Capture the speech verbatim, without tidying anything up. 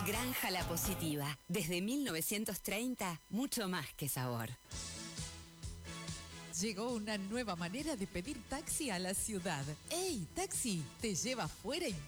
Granja La Positiva. Desde mil novecientos treinta, mucho más que sabor. Llegó una nueva manera de pedir taxi a la ciudad. ¡Ey, taxi! Te lleva fuera y